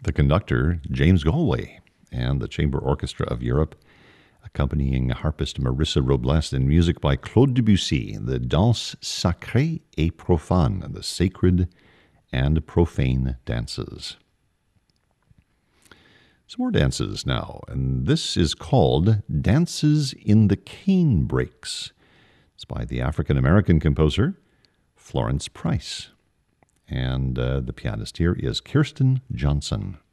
The conductor, James Galway, and the Chamber Orchestra of Europe, accompanying harpist Marissa Robles, and music by Claude Debussy, the Danse Sacrée et Profane, the sacred and profane dances. Some more dances now, and this is called Dances in the Cane Breaks. It's by the African-American composer Florence Price, and the pianist here is Kirsten Johnson.